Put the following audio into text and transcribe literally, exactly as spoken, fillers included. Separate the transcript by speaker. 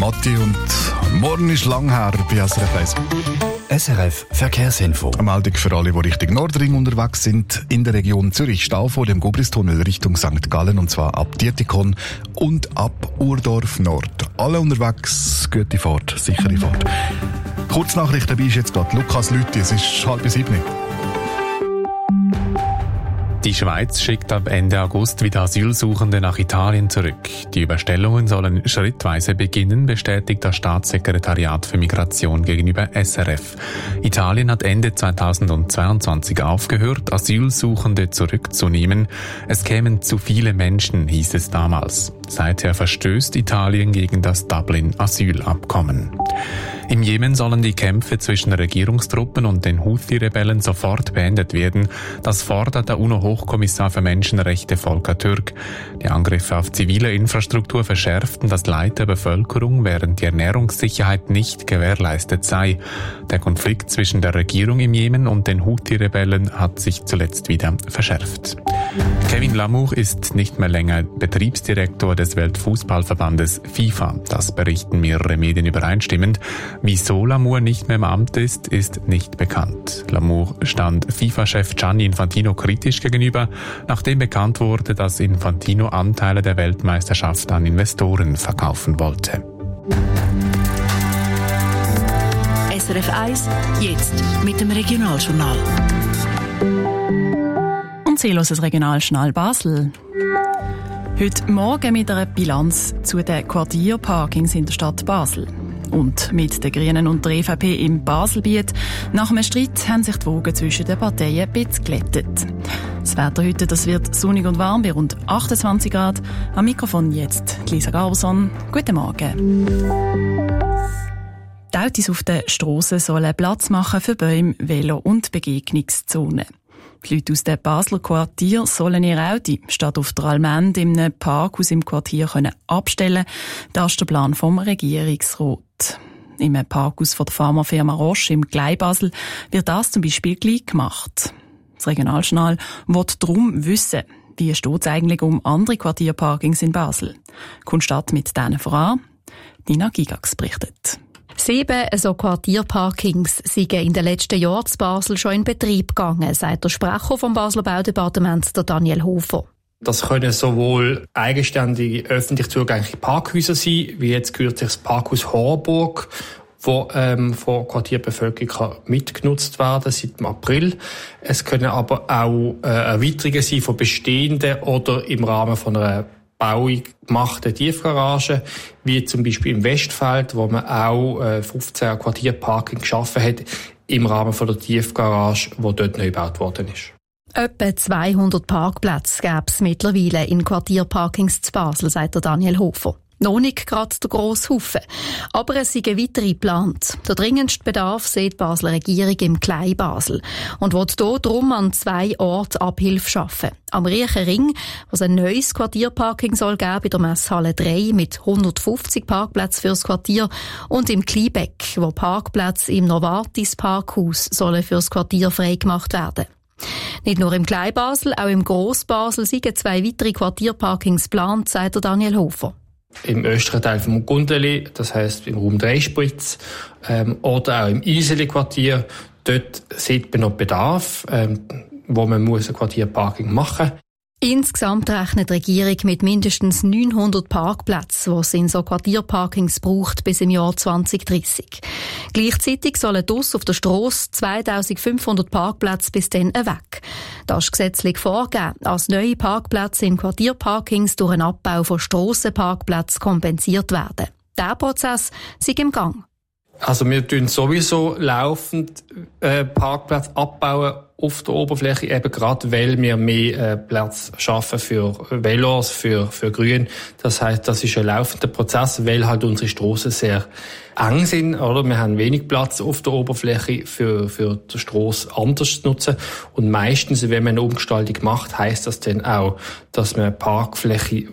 Speaker 1: Matti und morgen ist lang her bei S R F eins.
Speaker 2: S R F Verkehrsinfo.
Speaker 1: Eine Meldung für alle, die Richtung Nordring unterwegs sind. In der Region Zürich Stau vor dem Gobristunnel Richtung Sankt Gallen, und zwar ab Dietikon und ab Urdorf Nord. Alle unterwegs, gute Fahrt, sichere Fahrt. Kurznachricht dabei ist jetzt gerade Lukas Lüthi, es ist halb sieben.
Speaker 3: Die Schweiz schickt ab Ende August wieder Asylsuchende nach Italien zurück. Die Überstellungen sollen schrittweise beginnen, bestätigt das Staatssekretariat für Migration gegenüber S R F. Italien hat Ende zweitausendzweiundzwanzig aufgehört, Asylsuchende zurückzunehmen. Es kämen zu viele Menschen, hieß es damals. Seither verstößt Italien gegen das Dublin-Asylabkommen. Im Jemen sollen die Kämpfe zwischen Regierungstruppen und den Houthi-Rebellen sofort beendet werden. Das fordert der UNO-Hochkommissar für Menschenrechte Volker Türk. Die Angriffe auf zivile Infrastruktur verschärften das Leid der Bevölkerung, während die Ernährungssicherheit nicht gewährleistet sei. Der Konflikt zwischen der Regierung im Jemen und den Houthi-Rebellen hat sich zuletzt wieder verschärft. Kevin Lamour ist nicht mehr länger Betriebsdirektor des Weltfußballverbandes FIFA. Das berichten mehrere Medien übereinstimmend. Wieso Lamour nicht mehr im Amt ist, ist nicht bekannt. Lamour stand FIFA-Chef Gianni Infantino kritisch gegenüber, nachdem bekannt wurde, dass Infantino Anteile der Weltmeisterschaft an Investoren verkaufen wollte.
Speaker 4: S R F eins, jetzt mit dem Regionaljournal.
Speaker 5: Und Sie hören das Regionaljournal Basel. Heute Morgen mit einer Bilanz zu den Quartierparkings in der Stadt Basel. Und mit den Grünen und der E V P im Baselbiet. Nach einem Streit haben sich die Wogen zwischen den Parteien ein bisschen glättet. Das Wetter heute, das wird sonnig und warm bei rund achtundzwanzig Grad. Am Mikrofon jetzt Lisa Garberson. Guten Morgen. Die Autos auf den Strassen sollen Platz machen für Bäume, Velo und Begegnungszonen. Die Leute aus dem Basler Quartier sollen ihr Auto statt auf der Allmende in einem Parkhaus im Quartier können abstellen. Das ist der Plan vom Regierungsrat. Im Parkhaus von der Pharmafirma Roche im Gleibasel wird das zum Beispiel gleich gemacht. Das Regionaljournal will darum wissen, wie steht es eigentlich um andere Quartierparkings in Basel. Kommt Stadt mit denen voran? Nina Gigax berichtet.
Speaker 6: Sieben so Quartierparkings sind in den letzten Jahren in Basel schon in Betrieb gegangen, sagt der Sprecher vom Basler Baudepartement, der Daniel Hofer.
Speaker 7: Das können sowohl eigenständige, öffentlich zugängliche Parkhäuser sein, wie jetzt kürzlich das Parkhaus Horburg, wo ähm, von Quartierbevölkerung mitgenutzt werden seit dem April. Es können aber auch äh, Erweiterungen sein von bestehenden oder im Rahmen von einer Bauung gemachte Tiefgarage, wie zum Beispiel im Westfeld, wo man auch äh, fünfzehn Quartierparking geschaffen hat, im Rahmen von der Tiefgarage, die dort neu gebaut worden ist.
Speaker 6: Etwa zweihundert Parkplätze gäbe es mittlerweile in Quartierparkings zu Basel, sagt der Daniel Hofer. Noch nicht gerade der grosse Haufen. Aber es sind weitere geplant. Der dringendste Bedarf sieht die Basler Regierung im Kleinbasel und will hier darum an zwei Orten Abhilfe schaffen. Am Riechen Ring, wo es ein neues Quartierparking soll geben, bei der Messhalle drei mit hundertfünfzig Parkplätzen fürs Quartier, und im Kleinbeck, wo Parkplätze im Novartis Parkhaus sollen fürs Quartier freigemacht werden. Nicht nur im Kleinbasel, auch im Grossbasel sind zwei weitere Quartierparkings geplant, sagt der Daniel Hofer.
Speaker 7: Im östlichen Teil vom Gundeli, das heisst im Raum Dreispritz, ähm, oder auch im Iseli-Quartier. Dort sieht man noch Bedarf, ähm, wo man muss ein Quartierparking machen muss.
Speaker 6: Insgesamt rechnet die Regierung mit mindestens neunhundert Parkplätzen, die es in so Quartierparkings braucht bis im Jahr zwanzig dreissig. Gleichzeitig sollen draussen auf der Strasse zweitausendfünfhundert Parkplätze bis dann weg. Das ist gesetzlich vorgegeben, als neue Parkplätze in Quartierparkings durch einen Abbau von Strassenparkplätzen kompensiert werden. Dieser Prozess ist im Gang.
Speaker 7: Also wir tun sowieso laufend äh, Parkplätze abbauen auf der Oberfläche, eben gerade weil wir mehr äh, Platz schaffen für Velos, für für Grün. Das heißt, das ist ein laufender Prozess, weil halt unsere Strassen sehr eng sind, oder? Wir haben wenig Platz auf der Oberfläche für für die Strasse anders zu nutzen. Und meistens, wenn man eine Umgestaltung macht, heisst das dann auch, dass man Parkfläche